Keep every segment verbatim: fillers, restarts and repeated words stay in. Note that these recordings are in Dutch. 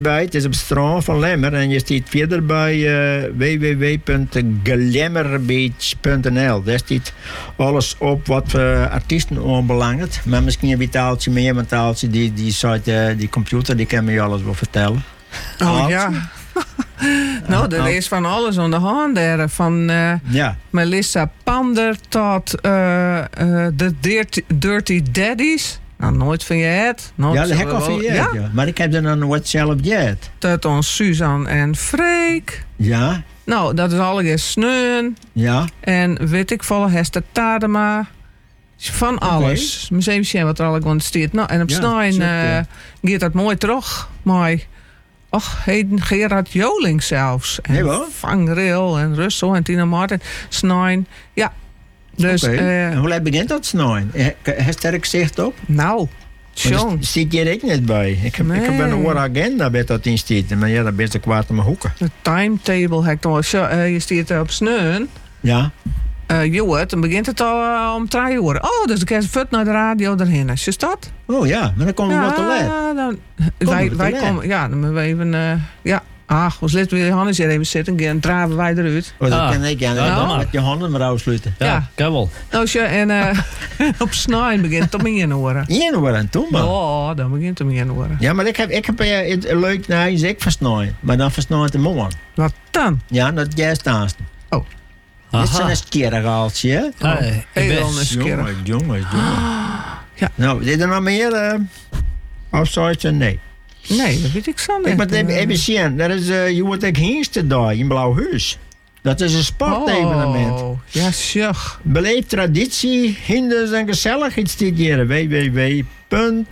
bij, het is op het strand van Lemmer en je staat verder bij uh, w w w punt glammerbeach punt n l. Daar staat alles op wat uh, artiesten aanbelangt. Maar misschien een taaltje meer, een taaltje die, die, site, uh, die computer, die kan me je alles wel vertellen. Oh ja. Nou, er is van alles aan de hand daar. Van uh, ja. Melissa Pander tot uh, uh, de Dirty, Dirty Daddies. Nou, nooit van je het. Nooit ja, dat heb ik al van je ja? ja. Maar ik heb er dan nooit zelf gehad. Tot ons Suzanne en Freek. Ja. Nou, dat is allemaal sneun. Ja. En weet ik veel, Hester Tadema. Van alles. Okay. Museum zien wat er allemaal staat. Nou, en op ja, snijn uh, gaat dat mooi terug. Mooi. Och, heden Gerard Joling zelfs. En nee, Vangrail en Russell en Tina Martin. Snijn. Ja. Dus, okay. uh, en hoe laat begint dat snijn? Heeft er zicht op? Nou, John. Zit je er ook niet bij? Ik heb, nee. ik heb een hoge agenda bij dat in staat. Maar ja, dat ben je kwaad in mijn hoeken. De timetable heb ik nog. Uh, je staat op sneun. Ja. Uh, Joet, dan begint het al uh, om drie uur. Oh, dus ik heb fut naar de radio erheen. Is je dat? Oh ja, maar dan komen we ja, wat te laat. Dan, wij wij komen, ja, dan moeten we even, uh, ja. Ach, als laten we Johannes hier even zitten en draven wij eruit. Oh, dat ah, kan ik ja, ja, nou. Met Johannes maar afsluiten. Ja, ja. Kan wel. Nou, je, en uh, op snijn begint het om één uur. één uur en toen maar. Oh, dan begint het om één uur. Ja, maar ik heb, ik heb uh, het leuk naar je ik versnaaien. Maar dan versnaaien de morgen. Wat dan? Ja, dat jij staat. Oh. Dit is een skierraaltje, hè? Oh, hey, heel een skier. Jongens, jongens, jongens. Ja. Nou, zit er nog meer uh, afzuigen? Nee. Nee, dat weet ik zo niet. Ik moet even, even zien. Dat is, uh, je wordt ook heenste daar in Blauwhuis. Dat is een sportevenement. Oh, ja, zeg. Beleef traditie, hinders en gezelligheid studeren. w w w punt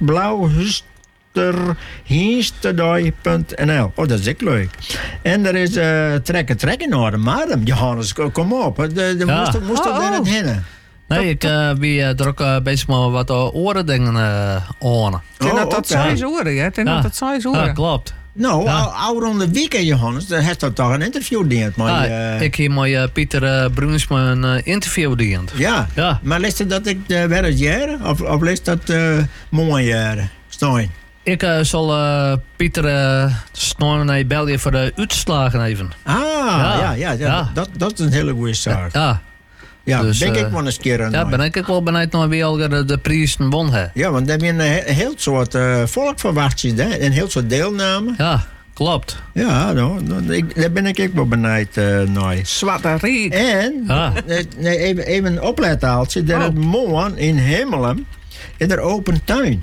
blauwhuisterheenstedij punt n l. Oh, dat is ook leuk. En er is uh, trekken trekken naar de madem. Johannes, kom op. De, de ja. moest, moest oh, er net heen. Nee, ik uh, ben uh, er ook uh, bezig met wat uh, orendingen uh, aan. Oh, dat dat okay. zes oren, hè? Ja. Dat dat zes oren. Ja, klopt. Nou, ja. ouder om de weekend, Johannes, dan heeft dat toch een interview deed. Ja, uh, ik heb met uh, Pieter uh, Bruinsma een uh, interview deed. Ja. ja, maar leest dat ik uh, wel eens jaren? Of, of leest dat uh, mooi jaren? Stein? Ik uh, zal uh, Pieter uh, snel naar België voor de uitslagen even. Ah, ja, ja, ja, ja. ja. Dat, dat is een hele goede zaak. Ja. Ja, dus, denk uh, ik wel eens keer aan. Ja, ben ik wel benieuwd naar wie al de, de prijzen won. Hè. Ja, want daar ben een heel soort uh, volk verwacht je, hè? Een heel soort deelname. Ja, klopt. Ja, nou, ik, daar ben ik ook wel benieuwd uh, naar. Zwarte riet. En, ah. nee, even, even een oplettaaltje, dat oh. het morgen in Hemelen in er open tuin.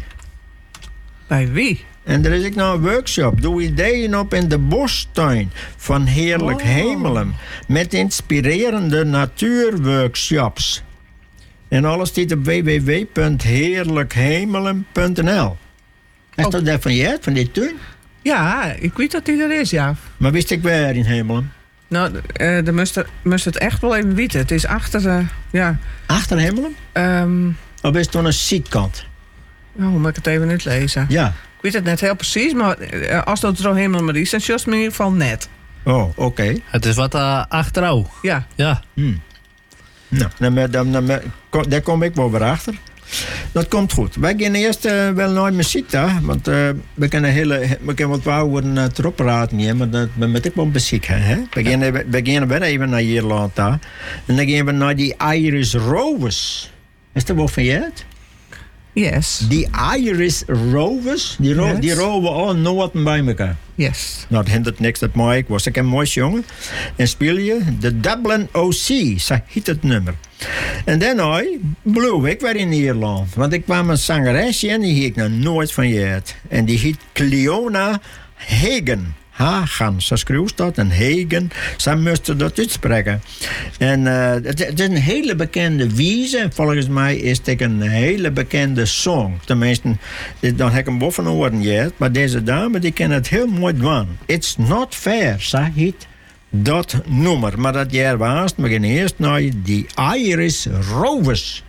Bij wie? En er is ook nog een workshop. Doe ideeën op in de bostuin van Heerlijk oh. Hemelen. Met inspirerende natuurworkshops. En alles staat op w w w punt heerlijk hemelen punt n l. Is oh. dat daar van je, van dit tuin? Ja, ik weet dat die er is, ja. Maar wist ik waar in Hemelen? Nou, uh, dan moest, moest het echt wel even weten. Het is achter, uh, ja. Achter Hemelen? Um, of is het dan een zijkant? Oh, moet ik het even niet lezen? Ja. Ik weet het net heel precies, maar als dat zo helemaal maar is, dan is het in ieder geval net. Oh, oké. Okay. Het is wat uh, achterouw. Ja. Ja. Hmm. Nou, dan, dan, dan, dan, daar kom ik wel weer achter. Dat komt goed. Wij gaan eerst uh, wel naar muziek daar, want uh, we kunnen hele, we kunnen wat wouden uh, erop praten hier, maar dat we moeten wel muziek hebben. Hè? We, gaan, we, we gaan wel even naar Ierland daar. En dan gaan we naar die Irish Rovers. Is dat wel van je het? Yes. Die Irish Rovers, die, ro- yes. die roven alle noorden bij elkaar. Yes. Nou, dat hindert niks dat mooi. Ik was ik een mooi jongen. En speel je de Dublin O C, zo heet het nummer. En daarna bleef ik weer in Ierland. Want ik kwam een zangeresje en die hield ik nog nooit van je. En die heet Cleona Hagen. Hagan, zo schreeuwt dat, en Hagen, zo moest je dat uitspreken. En uh, het, het is een hele bekende wiese, volgens mij is het een hele bekende song. Tenminste, dan heb ik hem wel van horen, ja, maar deze dame die kan het heel mooi doen. It's not fair, zo heet dat nummer. Maar dat jaar was, we gaan eerst naar die Irish Rovers.